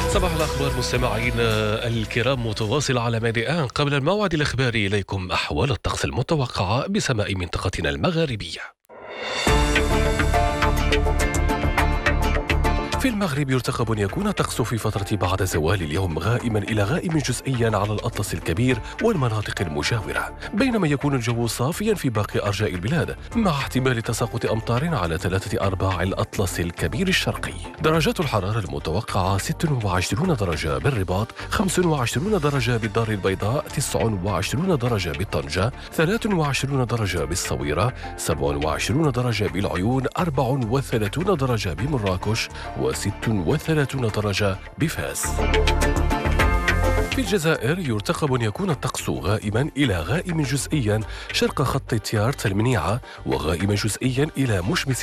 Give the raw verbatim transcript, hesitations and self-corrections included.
صباح الأخبار مستمعينا الكرام، متواصل على مائدة. قبل الموعد الإخباري إليكم أحوال الطقس المتوقعة بسماء منطقتنا المغاربية. في المغرب يرتقب أن يكون الطقس في فترة بعد زوال اليوم غائما إلى غائم جزئيا على الأطلس الكبير والمناطق المجاورة، بينما يكون الجو صافيا في باقي أرجاء البلاد مع احتمال تساقط أمطار على ثلاثة أرباع الأطلس الكبير الشرقي. درجات الحرارة المتوقعة ستة وعشرين درجة بالرباط، خمسة وعشرين درجة بالدار البيضاء، تسعة وعشرين درجة بالطنجة، ثلاثة وعشرين درجة بالصويرة، سبعة وعشرين درجة بالعيون، أربعة وثلاثين درجة بمراكش، وست وثلاثين درجة بفاس. في الجزائر يرتقب أن يكون الطقس غائما إلى غائم جزئيا شرق خط تيارت المنيعة، وغائم جزئيا إلى مشمس